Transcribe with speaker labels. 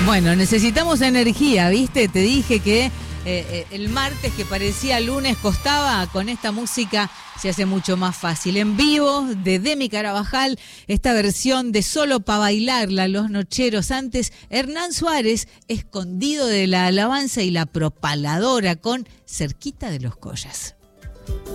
Speaker 1: Bueno, necesitamos energía, ¿viste? Te dije que el martes que parecía lunes costaba, con esta música se hace mucho más fácil. En vivo, de Demi Carabajal, esta versión de Solo pa' bailarla, Los Nocheros. Antes, Hernán Suárez, Escondido de la alabanza, y La Propaladora con Cerquita de los Collas.